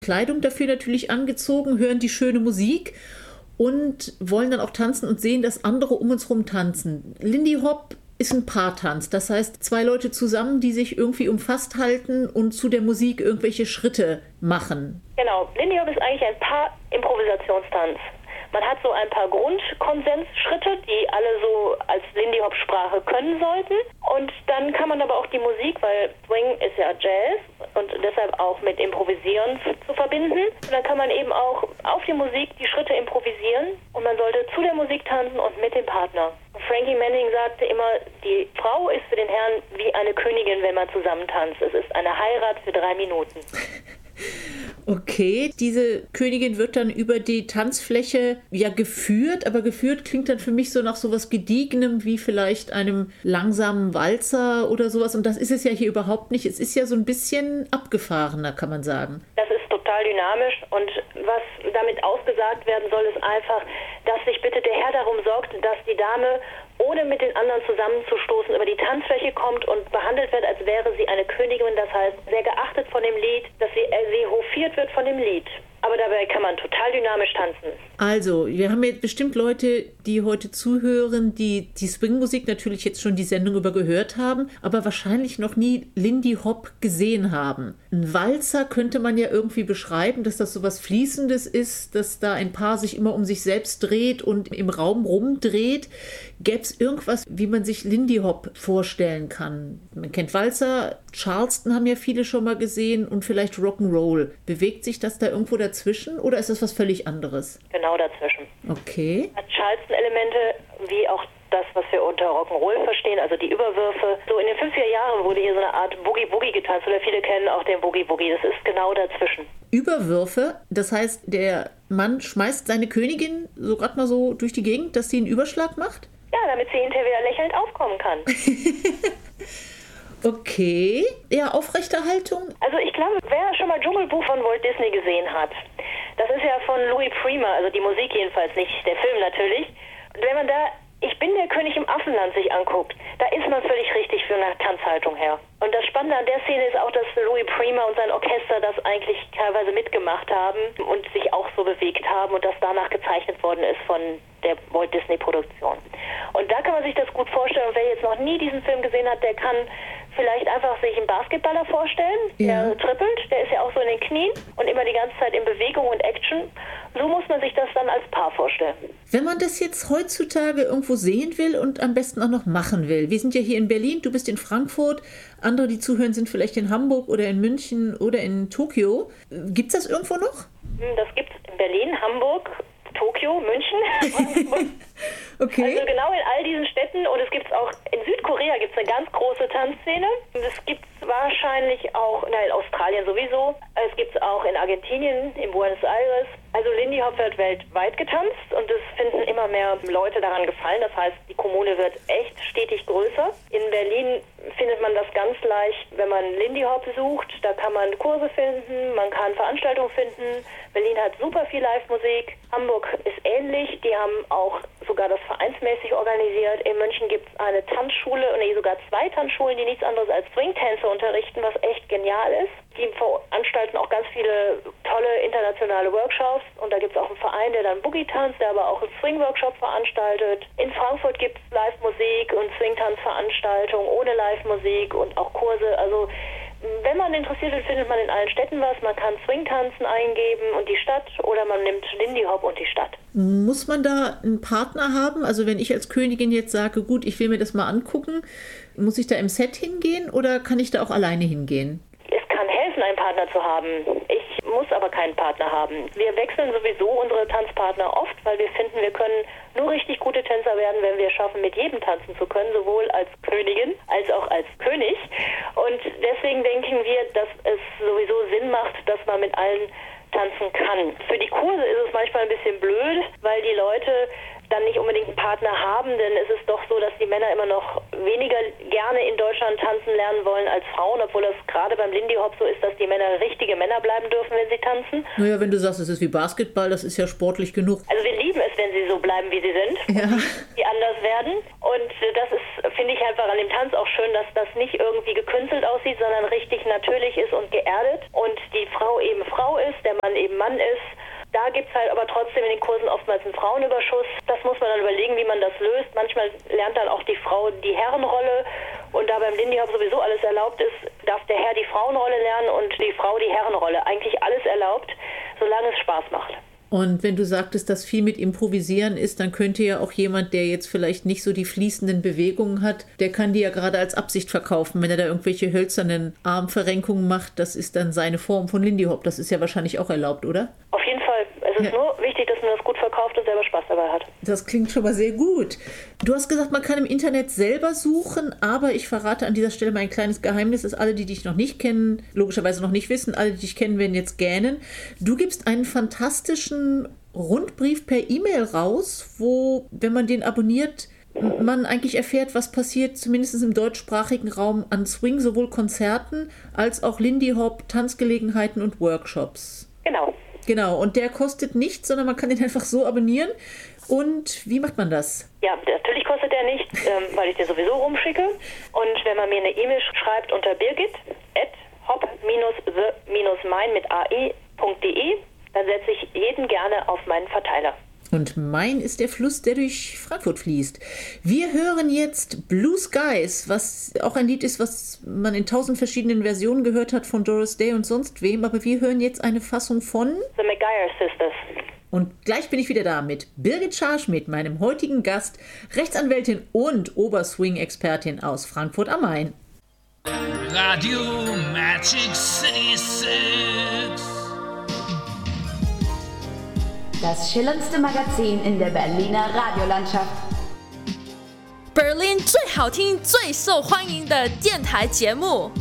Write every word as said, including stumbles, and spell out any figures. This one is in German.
Kleidung dafür natürlich angezogen, hören die schöne Musik und wollen dann auch tanzen und sehen, dass andere um uns rum tanzen. Lindy Hop ist ein Paartanz, das heißt zwei Leute zusammen, die sich irgendwie umfasst halten und zu der Musik irgendwelche Schritte machen. Genau, Lindy Hop ist eigentlich ein Paar-Improvisationstanz. Man hat so ein paar Grundkonsensschritte, die alle so als Lindy Hop Sprache können sollten. Und dann kann man aber auch die Musik, weil Swing ist ja Jazz und deshalb auch mit Improvisieren zu verbinden. Und dann kann man eben auch auf die Musik die Schritte improvisieren und man sollte zu der Musik tanzen und mit dem Partner. Frankie Manning sagte immer, die Frau ist für den Herrn wie eine Königin, wenn man zusammen tanzt. Es ist eine Heirat für drei Minuten. Okay, diese Königin wird dann über die Tanzfläche ja geführt, aber geführt klingt dann für mich so nach sowas Gediegenem wie vielleicht einem langsamen Walzer oder sowas und das ist es ja hier überhaupt nicht. Es ist ja so ein bisschen abgefahrener, kann man sagen. Das ist total dynamisch und was damit ausgesagt werden soll, ist einfach, dass sich bitte der Herr darum sorgt, dass die Dame ohne mit den anderen zusammenzustoßen über die Tanzfläche kommt und behandelt wird, als wäre sie eine Königin, das heißt sehr geachtet von dem Lied, dass sie, äh, sie hofiert wird von dem Lied. Aber dabei kann man total dynamisch tanzen. Also, wir haben jetzt bestimmt Leute, die heute zuhören, die die Swing-Musik natürlich jetzt schon die Sendung über gehört haben, aber wahrscheinlich noch nie Lindy Hop gesehen haben. Ein Walzer könnte man ja irgendwie beschreiben, dass das so was Fließendes ist, dass da ein Paar sich immer um sich selbst dreht und im Raum rumdreht. Gäbe es irgendwas, wie man sich Lindy Hop vorstellen kann? Man kennt Walzer, Charleston haben ja viele schon mal gesehen und vielleicht Rock'n'Roll. Bewegt sich das da irgendwo dazwischen oder ist das was völlig anderes? Genau dazwischen. Okay. Hat Charleston-Elemente wie auch das, was wir unter Rock'n'Roll verstehen, also die Überwürfe. So in den fünfziger Jahren wurde hier so eine Art Boogie-Boogie getanzt oder viele kennen auch den Boogie-Boogie. Das ist genau dazwischen. Überwürfe, das heißt, der Mann schmeißt seine Königin so gerade mal so durch die Gegend, dass sie einen Überschlag macht? Ja, damit sie hinterher wieder lächelnd aufkommen kann. Okay. Ja, Aufrechterhaltung? Also ich glaube, wer schon mal Dschungelbuch von Walt Disney gesehen hat, das ist ja von Louis Prima, also die Musik jedenfalls, nicht der Film natürlich. Und wenn man da Ich bin der König im Affenland sich anguckt, da ist man völlig richtig für eine Tanzhaltung her. Und das Spannende an der Szene ist auch, dass Louis Prima und sein Orchester das eigentlich teilweise mitgemacht haben und sich auch so bewegt haben und das danach gezeichnet worden ist von der Walt Disney Produktion. Und da kann man sich das gut vorstellen. Und wer jetzt noch nie diesen Film gesehen hat, der kann vielleicht einfach sich einen Basketballer vorstellen, ja. der trippelt, der ist ja auch so in den Knien und immer die ganze Zeit in Bewegung und Action. So muss man sich das dann als Paar vorstellen. Wenn man das jetzt heutzutage irgendwo sehen will und am besten auch noch machen will. Wir sind ja hier in Berlin, du bist in Frankfurt, andere, die zuhören, sind vielleicht in Hamburg oder in München oder in Tokio. Gibt es das irgendwo noch? Das gibt es in Berlin, Hamburg, Tokio, München. Okay. Also genau in all diesen Städten und es gibt es auch, in Südkorea gibt es eine ganz große Tanzszene. Das gibt es wahrscheinlich auch, na, in Australien sowieso. Es gibt es auch in Argentinien, in Buenos Aires. Also Lindy Hop wird weltweit getanzt und es finden immer mehr Leute daran gefallen. Das heißt, die Kommune wird echt stetig größer. In Berlin findet man das ganz leicht, wenn man Lindy Hop sucht. Da kann man Kurse finden, man kann Veranstaltungen finden. Berlin hat super viel Live-Musik. Hamburg ist ähnlich. Die haben auch sogar das vereinsmäßig organisiert. In München gibt es eine Tanzschule, nee, sogar zwei Tanzschulen, die nichts anderes als Swing-Tänze unterrichten, was echt genial ist. Die veranstalten auch ganz viele tolle internationale Workshops und da gibt es auch einen Verein, der dann Boogie tanzt, der aber auch einen Swing-Workshop veranstaltet. In Frankfurt gibt es Live-Musik und Swing-Tanz-Veranstaltungen ohne Live-Musik und auch Kurse. Also wenn man interessiert ist, findet man in allen Städten was. Man kann Swing-Tanzen eingeben und die Stadt oder man nimmt Lindy Hop und die Stadt. Muss man da einen Partner haben? Also wenn ich als Königin jetzt sage, gut, ich will mir das mal angucken, muss ich da im Set hingehen oder kann ich da auch alleine hingehen? Es kann helfen, einen Partner zu haben. Ich muss aber keinen Partner haben. Wir wechseln sowieso unsere Tanzpartner oft, weil wir finden, wir können nur richtig gute Tänzer werden, wenn wir schaffen, mit jedem tanzen zu können, sowohl als Königin als auch als König. Und deswegen denken wir, dass es sowieso Sinn macht, dass man mit allen tanzen kann. Für die Kurse ist es manchmal ein bisschen blöd, weil die Leute dann nicht unbedingt einen Partner haben, denn es ist doch so, dass die Männer immer noch weniger gerne in Deutschland tanzen lernen wollen als Frauen, obwohl das gerade beim Lindy Hop so ist, dass die Männer richtige Männer bleiben dürfen, wenn sie tanzen. Naja, wenn du sagst, es ist wie Basketball, das ist ja sportlich genug. Also wir lieben es, wenn sie so bleiben, wie sie sind, ja. die anders werden. Und das ist, finde ich einfach an dem Tanz auch schön, dass das nicht irgendwie gekünstelt aussieht, sondern richtig natürlich ist und geerdet und die Frau eben Frau ist, der Mann eben Mann ist. Da gibt es halt aber trotzdem in den Kursen oftmals einen Frauenüberschuss. Das muss man dann überlegen, wie man das löst. Manchmal lernt dann auch die Frau die Herrenrolle. Und da beim Lindy Hop sowieso alles erlaubt ist, darf der Herr die Frauenrolle lernen und die Frau die Herrenrolle. Eigentlich alles erlaubt, solange es Spaß macht. Und wenn du sagtest, dass viel mit Improvisieren ist, dann könnte ja auch jemand, der jetzt vielleicht nicht so die fließenden Bewegungen hat, der kann die ja gerade als Absicht verkaufen. Wenn er da irgendwelche hölzernen Armverrenkungen macht, das ist dann seine Form von Lindy Hop. Das ist ja wahrscheinlich auch erlaubt, oder? Auf jeden Fall. Es ist ja nur wichtig, dass man das gut verkauft und selber Spaß dabei hat. Das klingt schon mal sehr gut. Du hast gesagt, man kann im Internet selber suchen, aber ich verrate an dieser Stelle mal ein kleines Geheimnis, dass alle, die dich noch nicht kennen, logischerweise noch nicht wissen, alle, die dich kennen, werden jetzt gähnen. Du gibst einen fantastischen Rundbrief per E-Mail raus, wo, wenn man den abonniert, man eigentlich erfährt, was passiert, zumindest im deutschsprachigen Raum, an Swing, sowohl Konzerten als auch Lindy Hop, Tanzgelegenheiten und Workshops. Genau. Genau, und der kostet nichts, sondern man kann den einfach so abonnieren. Und wie macht man das? Ja, natürlich kostet der nichts, ähm, weil ich den sowieso rumschicke. Und wenn man mir eine E-Mail schreibt unter birgit at hop the mine mit ae.de, dann setze ich jeden gerne auf meinen Verteiler. Und Main ist der Fluss, der durch Frankfurt fließt. Wir hören jetzt Blue Skies, was auch ein Lied ist, was man in tausend verschiedenen Versionen gehört hat von Doris Day und sonst wem. Aber wir hören jetzt eine Fassung von The Maguire Sisters. Und gleich bin ich wieder da mit Birgit Scharschmidt, meinem heutigen Gast, Rechtsanwältin und Oberswing-Expertin aus Frankfurt am Main. Radio Magic City Six. Das schillerndste Magazin in der Berliner Radiolandschaft. Berlin 最好听、最受欢迎的电台节目。